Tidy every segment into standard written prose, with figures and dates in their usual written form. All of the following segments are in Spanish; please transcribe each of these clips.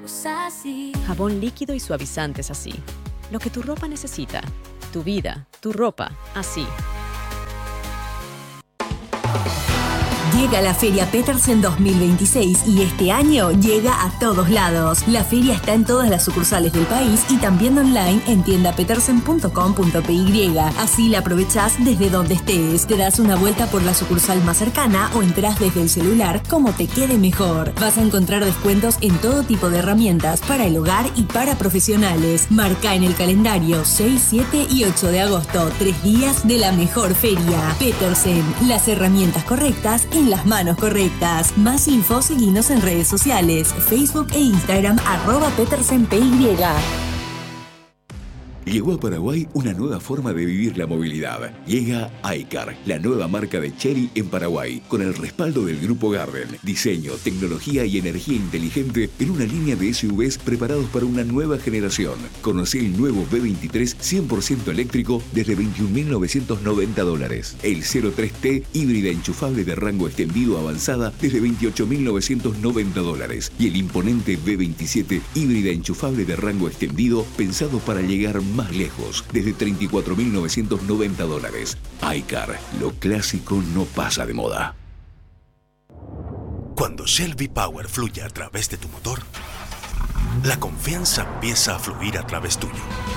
así. Jabón líquido y suavizantes así. Lo que tu ropa necesita. Tu vida, tu ropa, así. Llega la Feria Petersen 2026 y este año llega a todos lados. La feria está en todas las sucursales del país y también online en tiendapetersen.com.py. Así la aprovechás desde donde estés. Te das una vuelta por la sucursal más cercana o entrás desde el celular como te quede mejor. Vas a encontrar descuentos en todo tipo de herramientas para el hogar y para profesionales. Marca en el calendario 6, 7 y 8 de agosto, 3 días de la mejor feria. Petersen, las herramientas correctas en las manos correctas. Más info, seguinos en redes sociales, Facebook e Instagram, @PetersenPY. Llegó a Paraguay una nueva forma de vivir la movilidad. Llega iCar, la nueva marca de Chery en Paraguay, con el respaldo del Grupo Garden. Diseño, tecnología y energía inteligente en una línea de SUVs preparados para una nueva generación. Conocí el nuevo B23 100% eléctrico desde $21.990. El 03T híbrida enchufable de rango extendido avanzada desde $28.990. Y el imponente B27 híbrida enchufable de rango extendido pensado para llegar más lejos, desde $34.990. iCar, lo clásico no pasa de moda. Cuando Shell V-Power fluye a través de tu motor, la confianza empieza a fluir a través tuyo.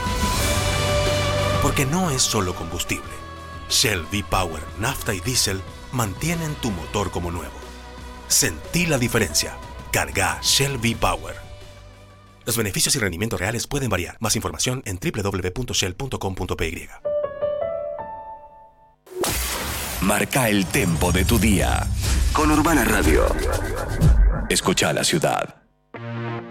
Porque no es solo combustible. Shell V-Power, nafta y diésel mantienen tu motor como nuevo. Sentí la diferencia. Carga Shell V-Power. Los beneficios y rendimientos reales pueden variar. Más información en www.shell.com.py. Marca el tempo de tu día. Con Urbana Radio. Escucha la ciudad.